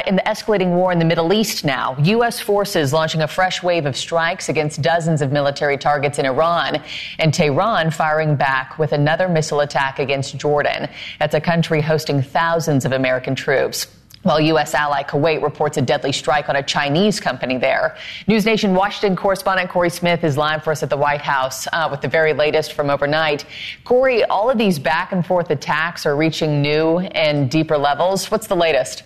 In the escalating war in the Middle East now, U.S. forces launching a fresh wave of strikes against dozens of military targets in Iran, and Tehran firing back with another missile attack against Jordan. That's a country hosting thousands of American troops. While U.S. ally Kuwait reports a deadly strike on a Chinese company there. News Nation Washington correspondent Corey Smith is live for us at the White House with the very latest from overnight. Corey, all of these back and forth attacks are reaching new and deeper levels. What's the latest?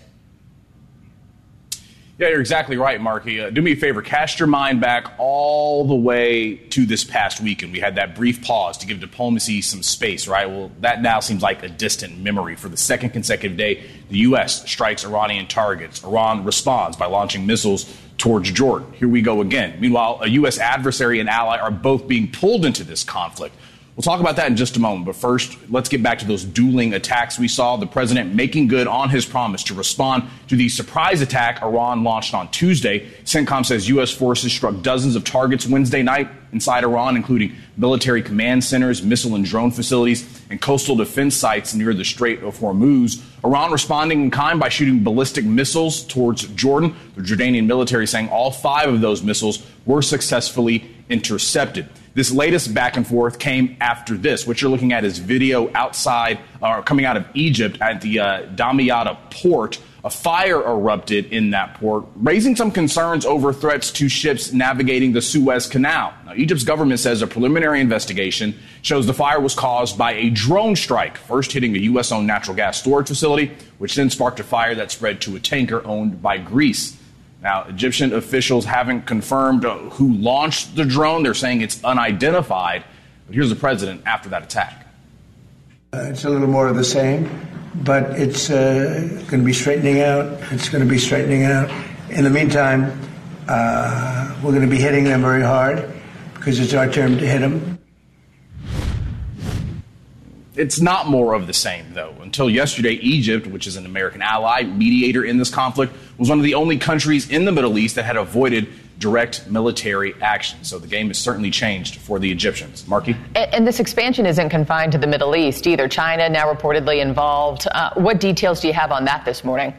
Yeah, you're exactly right, Marky. Do me a favor, cast your mind back all the way to this past weekend. We had that brief pause to give diplomacy some space, right? Well, that now seems like a distant memory. For the second consecutive day, the U.S. strikes Iranian targets. Iran responds by launching missiles towards Jordan. Here we go again. Meanwhile, a U.S. adversary and ally are both being pulled into this conflict. We'll talk about that in just a moment. But first, let's get back to those dueling attacks we saw. The president making good on his promise to respond to the surprise attack Iran launched on Tuesday. CENTCOM says U.S. forces struck dozens of targets Wednesday night inside Iran, including military command centers, missile and drone facilities, and coastal defense sites near the Strait of Hormuz. Iran responding in kind by shooting ballistic missiles towards Jordan. The Jordanian military saying all 5 of those missiles were successfully intercepted. This latest back and forth came after this. What you're looking at is video coming out of Egypt at the Damietta port. A fire erupted in that port, raising some concerns over threats to ships navigating the Suez Canal. Now, Egypt's government says a preliminary investigation shows the fire was caused by a drone strike, first hitting a U.S.-owned natural gas storage facility, which then sparked a fire that spread to a tanker owned by Greece. Now, Egyptian officials haven't confirmed who launched the drone. They're saying it's unidentified. But here's the president after that attack. It's a little more of the same, but it's going to be straightening out. It's going to be straightening out. In the meantime, we're going to be hitting them very hard because it's our turn to hit them. It's not more of the same, though. Until yesterday, Egypt, which is an American ally, mediator in this conflict, was one of the only countries in the Middle East that had avoided direct military action. So the game has certainly changed for the Egyptians. Marky? And this expansion isn't confined to the Middle East either. China now reportedly involved. What details do you have on that this morning?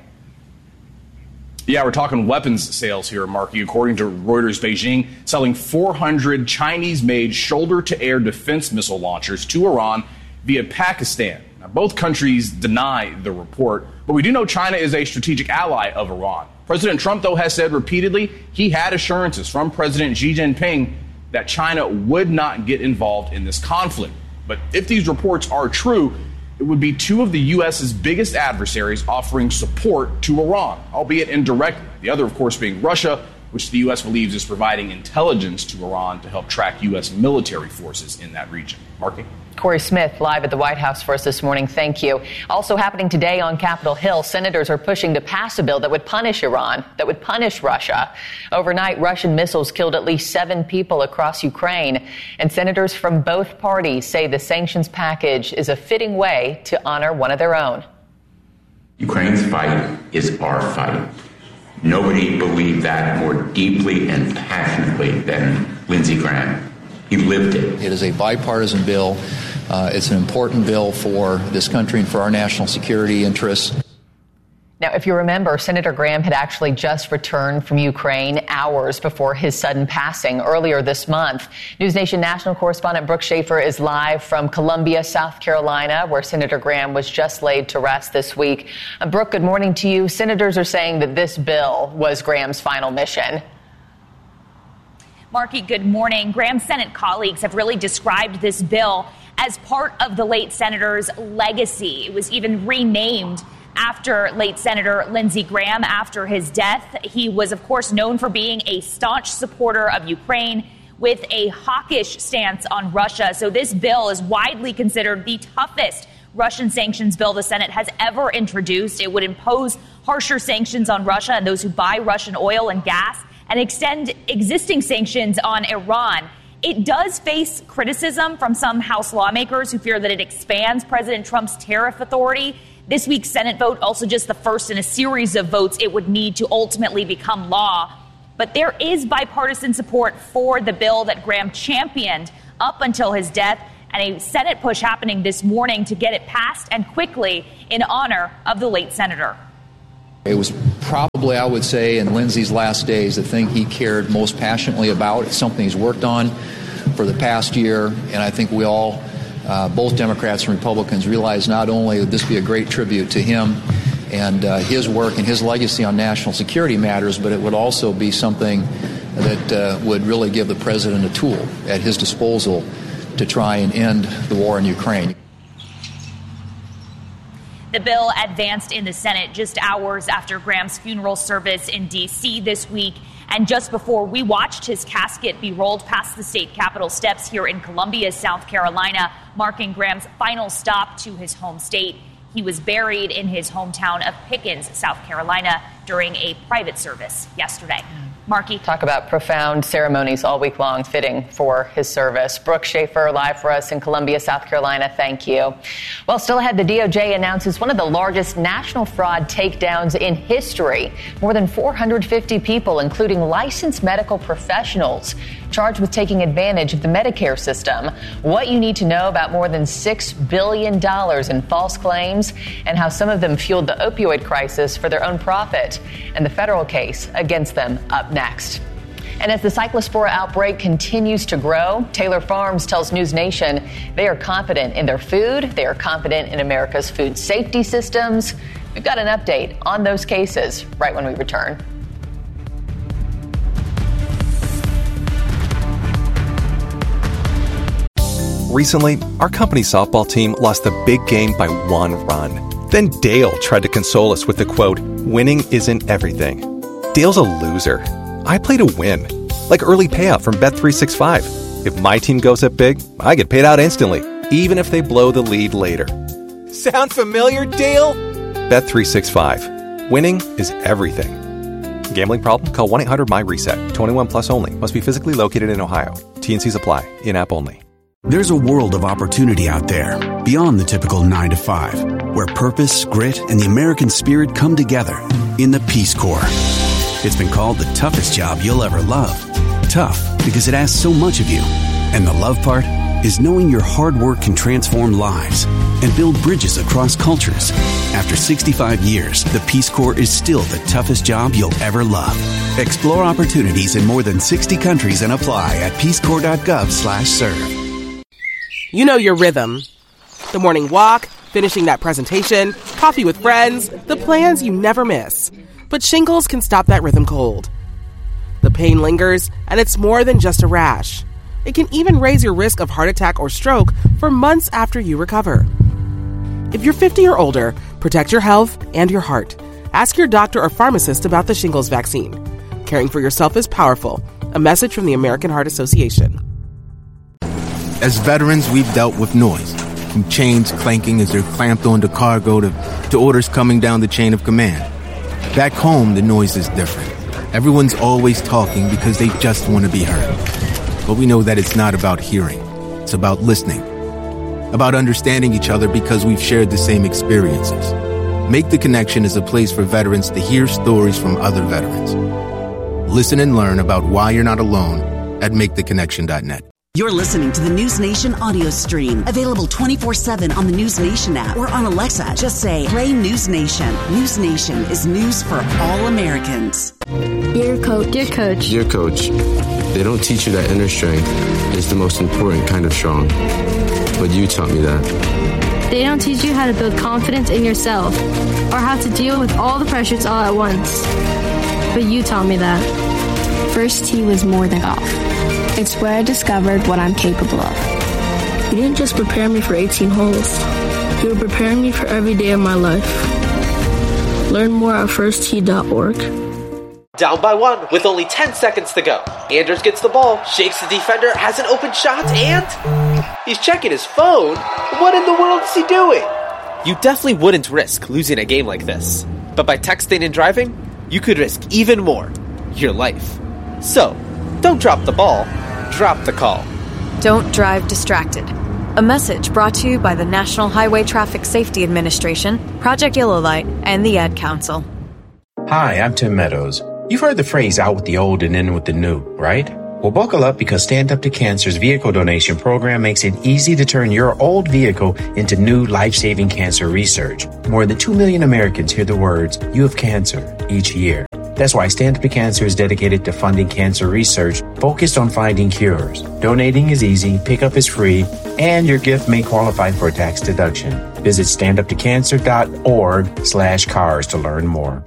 Yeah, we're talking weapons sales here, Marky. According to Reuters, Beijing selling 400 Chinese-made shoulder-to-air defense missile launchers to Iran via Pakistan. Now, both countries deny the report, but we do know China is a strategic ally of Iran. President Trump, though, has said repeatedly he had assurances from President Xi Jinping that China would not get involved in this conflict. But if these reports are true, it would be 2 of the U.S.'s biggest adversaries offering support to Iran, albeit indirectly. The other, of course, being Russia, which the U.S. believes is providing intelligence to Iran to help track U.S. military forces in that region. Marky? Corey Smith, live at the White House for us this morning. Thank you. Also happening today on Capitol Hill, senators are pushing to pass a bill that would punish Iran, that would punish Russia. Overnight, Russian missiles killed at least 7 people across Ukraine. And senators from both parties say the sanctions package is a fitting way to honor one of their own. Ukraine's fight is our fight. Nobody believed that more deeply and passionately than Lindsey Graham. He lived it. It is a bipartisan bill. It's an important bill for this country and for our national security interests. Now, if you remember, Senator Graham had actually just returned from Ukraine hours before his sudden passing earlier this month. News Nation national correspondent Brooke Schaefer is live from Columbia, South Carolina, where Senator Graham was just laid to rest this week. Brooke, good morning to you. Senators are saying that this bill was Graham's final mission. Marky, good morning. Graham's Senate colleagues have really described this bill as part of the late senator's legacy. It was even renamed after late Senator Lindsey Graham after his death. He was, of course, known for being a staunch supporter of Ukraine with a hawkish stance on Russia. So this bill is widely considered the toughest Russian sanctions bill the Senate has ever introduced. It would impose harsher sanctions on Russia and those who buy Russian oil and gas, and extend existing sanctions on Iran. It does face criticism from some House lawmakers who fear that it expands President Trump's tariff authority. This week's Senate vote, also just the first in a series of votes it would need to ultimately become law. But there is bipartisan support for the bill that Graham championed up until his death, and a Senate push happening this morning to get it passed and quickly in honor of the late senator. It was probably, I would say, in Lindsey's last days, the thing he cared most passionately about. It's something he's worked on for the past year, and I think we all, both Democrats and Republicans, realize not only would this be a great tribute to him and his work and his legacy on national security matters, but it would also be something that would really give the president a tool at his disposal to try and end the war in Ukraine. The bill advanced in the Senate just hours after Graham's funeral service in D.C. this week, and just before we watched his casket be rolled past the state capitol steps here in Columbia, South Carolina, marking Graham's final stop to his home state. He was buried in his hometown of Pickens, South Carolina, during a private service yesterday. Marky. Talk about profound ceremonies all week long, fitting for his service. Brooke Schaefer, live for us in Columbia, South Carolina. Thank you. Well, still ahead, the DOJ announces one of the largest national fraud takedowns in history. More than 450 people, including licensed medical professionals, charged with taking advantage of the Medicare system. What you need to know about more than $6 billion in false claims and how some of them fueled the opioid crisis for their own profit, and the federal case against them up next. And as the Cyclospora outbreak continues to grow, Taylor Farms tells News Nation they are confident in their food. They are confident in America's food safety systems. We've got an update on those cases right when we return. Recently, our company's softball team lost the big game by 1 run. Then Dale tried to console us with the quote, "Winning isn't everything." Dale's a loser. I play to win. Like early payout from Bet365. If my team goes up big, I get paid out instantly, even if they blow the lead later. Sound familiar, Dale? Bet365. Winning is everything. Gambling problem? Call 1-800-MY-RESET. 21 plus only. Must be physically located in Ohio. T&Cs apply. In-app only. There's a world of opportunity out there, beyond the typical 9 to 5, where purpose, grit, and the American spirit come together in the Peace Corps. It's been called the toughest job you'll ever love. Tough because it asks so much of you. And the love part is knowing your hard work can transform lives and build bridges across cultures. After 65 years, the Peace Corps is still the toughest job you'll ever love. Explore opportunities in more than 60 countries and apply at peacecorps.gov/serve. You know your rhythm. The morning walk, finishing that presentation, coffee with friends, the plans you never miss. But shingles can stop that rhythm cold. The pain lingers, and it's more than just a rash. It can even raise your risk of heart attack or stroke for months after you recover. If you're 50 or older, protect your health and your heart. Ask your doctor or pharmacist about the shingles vaccine. Caring for yourself is powerful. A message from the American Heart Association. As veterans, we've dealt with noise, from chains clanking as they're clamped onto cargo to orders coming down the chain of command. Back home, the noise is different. Everyone's always talking because they just want to be heard. But we know that it's not about hearing. It's about listening. About understanding each other because we've shared the same experiences. Make the Connection is a place for veterans to hear stories from other veterans. Listen and learn about why you're not alone at maketheconnection.net. You're listening to the News Nation audio stream, available 24/7 on the News Nation app or on Alexa. Just say, play News Nation. News Nation is news for all Americans. Dear Coach. Dear Coach. Dear Coach, they don't teach you that inner strength is the most important kind of strong. But you taught me that. They don't teach you how to build confidence in yourself or how to deal with all the pressures all at once. But you taught me that. First tee was more than golf. It's where I discovered what I'm capable of. You didn't just prepare me for 18 holes. You were preparing me for every day of my life. Learn more at firsttee.org. Down by 1 with only 10 seconds to go. Anders gets the ball, shakes the defender, has an open shot, and he's checking his phone. What in the world is he doing? You definitely wouldn't risk losing a game like this. But by texting and driving, you could risk even more. Your life. So, don't drop the ball. Drop the call. Don't drive distracted. A message brought to you by the National Highway Traffic Safety Administration, Project Yellow Light, and the Ad Council. Hi, I'm Tim Meadows. You've heard the phrase out with the old and in with the new, right? Well, buckle up because Stand Up to Cancer's vehicle donation program makes it easy to turn your old vehicle into new life-saving cancer research. More than 2 million Americans hear the words, "You have cancer," each year. That's why Stand Up to Cancer is dedicated to funding cancer research focused on finding cures. Donating is easy, pickup is free, and your gift may qualify for a tax deduction. Visit standuptocancer.org/cars to learn more.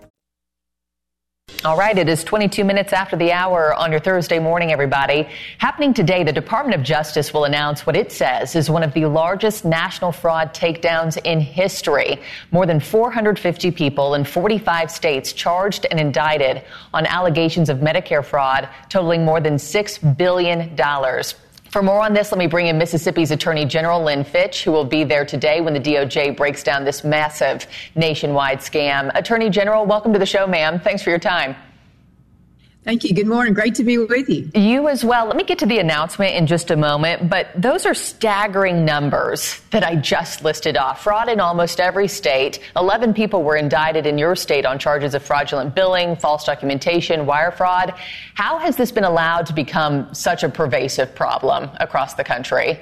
All right, it is 22 minutes after the hour on your Thursday morning, everybody. Happening today, the Department of Justice will announce what it says is one of the largest national fraud takedowns in history. More than 450 people in 45 states charged and indicted on allegations of Medicare fraud totaling more than $6 billion. For more on this, let me bring in Mississippi's Attorney General Lynn Fitch, who will be there today when the DOJ breaks down this massive nationwide scam. Attorney General, welcome to the show, ma'am. Thanks for your time. Thank you. Good morning. Great to be with you. You as well. Let me get to the announcement in just a moment, but those are staggering numbers that I just listed off. Fraud in almost every state. 11 people were indicted in your state on charges of fraudulent billing, false documentation, wire fraud. How has this been allowed to become such a pervasive problem across the country?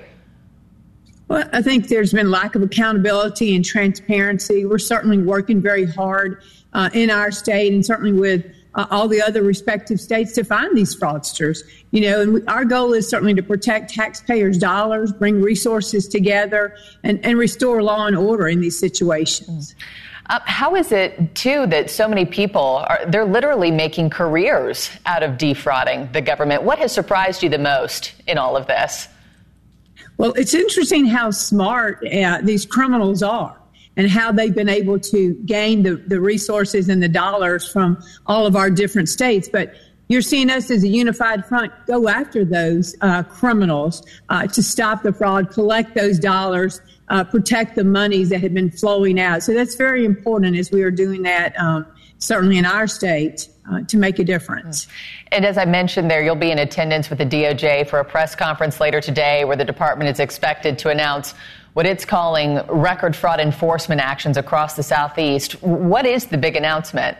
Well, I think there's been lack of accountability and transparency. We're certainly working very hard in our state and certainly with all the other respective states to find these fraudsters, and our goal is certainly to protect taxpayers' dollars, bring resources together, and restore law and order in these situations. How is it, too, that so many people they're literally making careers out of defrauding the government? What has surprised you the most in all of this? Well, it's interesting how smart these criminals are, and how they've been able to gain the resources and the dollars from all of our different states. But you're seeing us as a unified front go after those criminals to stop the fraud, collect those dollars, protect the monies that have been flowing out. So that's very important as we are doing that, certainly in our state, to make a difference. And as I mentioned there, you'll be in attendance with the DOJ for a press conference later today where the department is expected to announce what it's calling record fraud enforcement actions across the Southeast. What is the big announcement?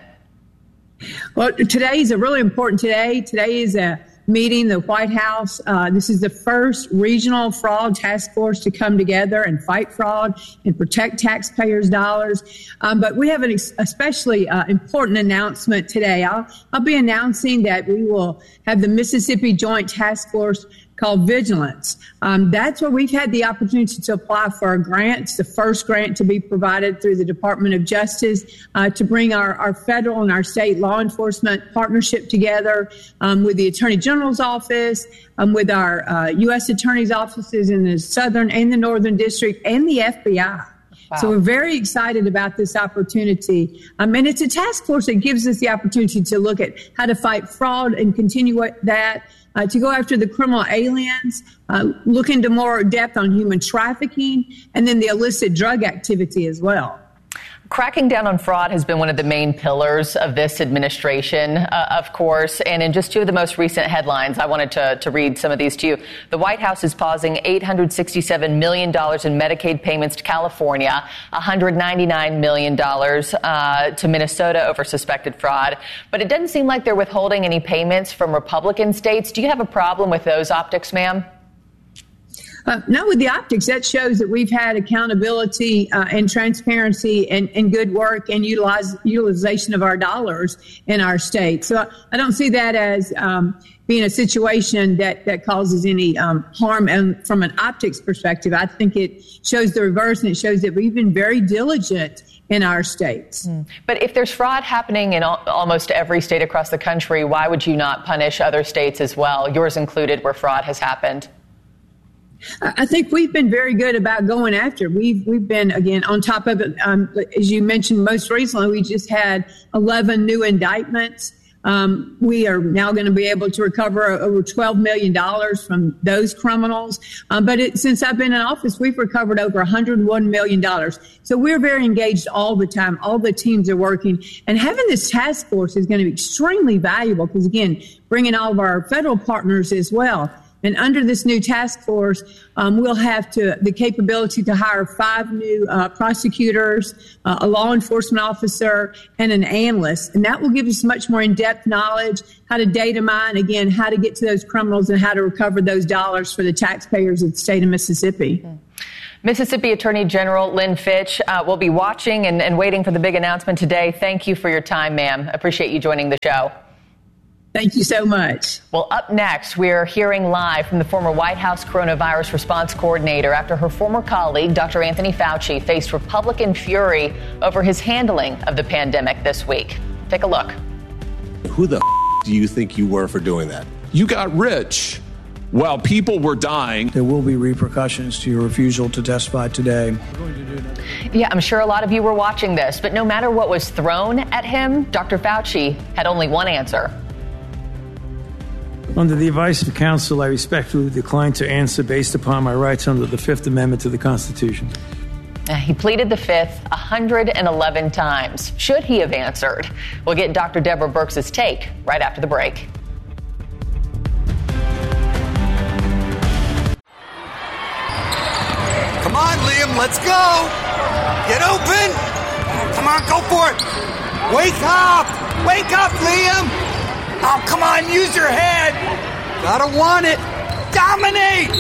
Well, today is a really important day. Today is a meeting, the White House. This is the first regional fraud task force to come together and fight fraud and protect taxpayers' dollars. But we have an especially important announcement today. I'll be announcing that we will have the Mississippi Joint Task Force called Vigilance. That's where we've had the opportunity to apply for a grant. It's the first grant to be provided through the Department of Justice to bring our federal and our state law enforcement partnership together with the Attorney General's office, with our U.S. Attorney's offices in the Southern and the Northern District, and the FBI. Wow. So we're very excited about this opportunity. And it's a task force that gives us the opportunity to look at how to fight fraud and continue that, to go after the criminal aliens, look into more depth on human trafficking, and then the illicit drug activity as well. Cracking down on fraud has been one of the main pillars of this administration, of course. And in just two of the most recent headlines, I wanted to read some of these to you. The White House is pausing $867 million in Medicaid payments to California, $199 million to Minnesota over suspected fraud. But it doesn't seem like they're withholding any payments from Republican states. Do you have a problem with those optics, ma'am? Not with the optics. That shows that we've had accountability and transparency and good work and utilization of our dollars in our state. So I don't see that as being a situation that causes any harm. And from an optics perspective, I think it shows the reverse, and it shows that we've been very diligent in our states. But if there's fraud happening in almost every state across the country, why would you not punish other states as well, yours included, where fraud has happened? I think we've been very good about going after. We've been, again, on top of it. As you mentioned, most recently, we just had 11 new indictments. We are now going to be able to recover over $12 million from those criminals. But since I've been in office, we've recovered over $101 million. So we're very engaged all the time. All the teams are working. And having this task force is going to be extremely valuable because, again, bringing all of our federal partners as well. And under this new task force, we'll have the capability to hire 5 new prosecutors, a law enforcement officer, and an analyst. And that will give us much more in-depth knowledge, how to data mine, again, how to get to those criminals and how to recover those dollars for the taxpayers of the state of Mississippi. Mississippi Attorney General Lynn Fitch will be watching and waiting for the big announcement today. Thank you for your time, ma'am. Appreciate you joining the show. Thank you so much. Well, up next, we're hearing live from the former White House coronavirus response coordinator after her former colleague, Dr. Anthony Fauci, faced Republican fury over his handling of the pandemic this week. Take a look. Who the do you think you were for doing that? You got rich while people were dying. There will be repercussions to your refusal to testify today. Yeah, I'm sure a lot of you were watching this, but no matter what was thrown at him, Dr. Fauci had only one answer. Under the advice of counsel, I respectfully decline to answer based upon my rights under the Fifth Amendment to the Constitution. He pleaded the Fifth 111 times. Should he have answered? We'll get Dr. Deborah Birx' take right after the break. Come on, Liam, let's go! Get open! Come on, go for it! Wake up! Wake up, Liam! Oh, come on, use your head! Gotta want it! Dominate!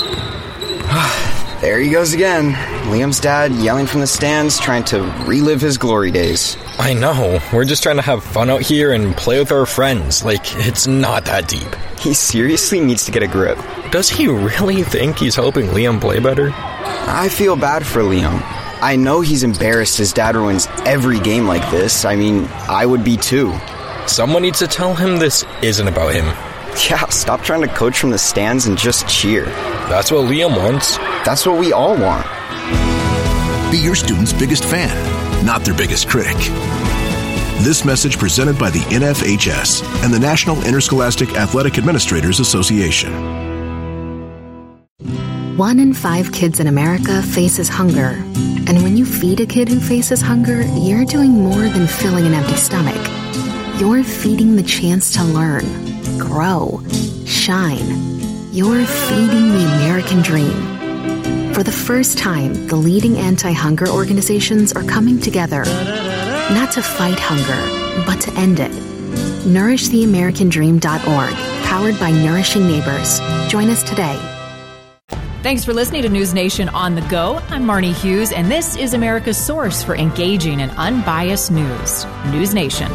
There he goes again. Liam's dad yelling from the stands, trying to relive his glory days. I know. We're just trying to have fun out here and play with our friends. Like, it's not that deep. He seriously needs to get a grip. Does he really think he's helping Liam play better? I feel bad for Liam. I know he's embarrassed his dad ruins every game like this. I mean, I would be too. Someone needs to tell him this isn't about him. Yeah, stop trying to coach from the stands and just cheer. That's what Liam wants. That's what we all want. Be your student's biggest fan, not their biggest critic. This message presented by the NFHS and the National Interscholastic Athletic Administrators Association. 1 in 5 kids in America faces hunger. And when you feed a kid who faces hunger, you're doing more than filling an empty stomach. You're feeding the chance to learn, grow, shine. You're feeding the American dream. For the first time, the leading anti-hunger organizations are coming together, not to fight hunger, but to end it. NourishTheAmericanDream.org, powered by Nourishing Neighbors. Join us today. Thanks for listening to News Nation on the Go. I'm Marnie Hughes, and this is America's source for engaging and unbiased news. News Nation.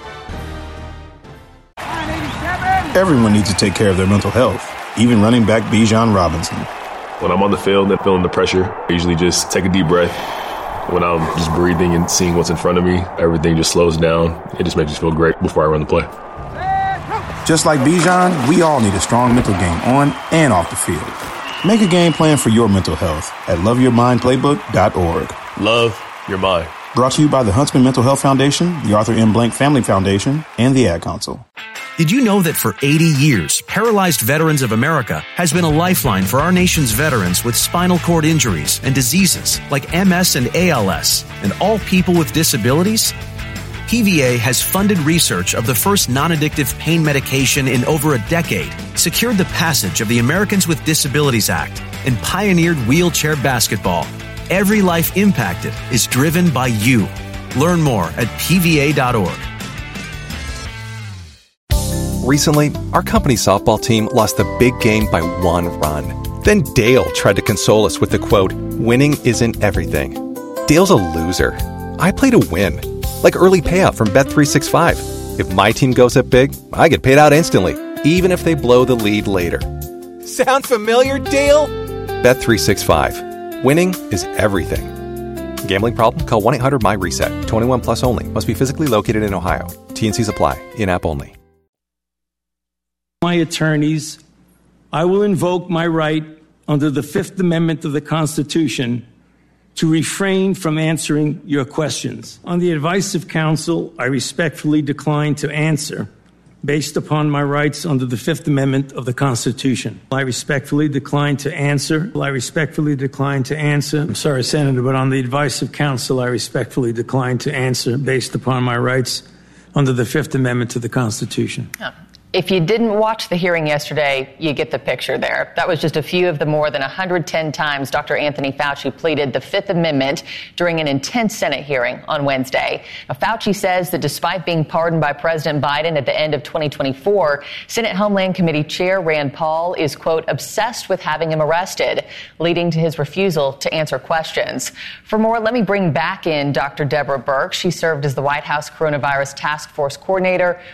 Everyone needs to take care of their mental health, even running back Bijan Robinson. When I'm on the field and feeling the pressure, I usually just take a deep breath. When I'm just breathing and seeing what's in front of me, everything just slows down. It just makes me feel great before I run the play. Just like Bijan, we all need a strong mental game on and off the field. Make a game plan for your mental health at loveyourmindplaybook.org. Love your mind. Brought to you by the Huntsman Mental Health Foundation, the Arthur M. Blank Family Foundation, and the Ad Council. Did you know that for 80 years, Paralyzed Veterans of America has been a lifeline for our nation's veterans with spinal cord injuries and diseases like MS and ALS, and all people with disabilities? PVA has funded research of the first non-addictive pain medication in over a decade, secured the passage of the Americans with Disabilities Act, and pioneered wheelchair basketball. Every life impacted is driven by you. Learn more at PVA.org. Recently, our company softball team lost the big game by 1 run. Then Dale tried to console us with the quote, "Winning isn't everything." Dale's a loser. I play to win. Like early payout from Bet365. If my team goes up big, I get paid out instantly, even if they blow the lead later. Sound familiar, Dale? Bet365. Winning is everything. Gambling problem? Call 1-800-MY-RESET. 21 plus only. Must be physically located in Ohio. T&Cs apply. In-app only. My attorneys, I will invoke my right under the Fifth Amendment of the Constitution to refrain from answering your questions. On the advice of counsel, I respectfully decline to answer based upon my rights under the Fifth Amendment of the Constitution. I respectfully decline to answer. I'm sorry, Senator, but on the advice of counsel, I respectfully decline to answer based upon my rights under the Fifth Amendment to the Constitution. If you didn't watch the hearing yesterday, you get the picture there. That was just a few of the more than 110 times Dr. Anthony Fauci pleaded the Fifth Amendment during an intense Senate hearing on Wednesday. Now, Fauci says that despite being pardoned by President Biden at the end of 2024, Senate Homeland Committee Chair Rand Paul is, quote, obsessed with having him arrested, leading to his refusal to answer questions. For more, let me bring back in Dr. Deborah Birx. She served as the White House Coronavirus Task Force Coordinator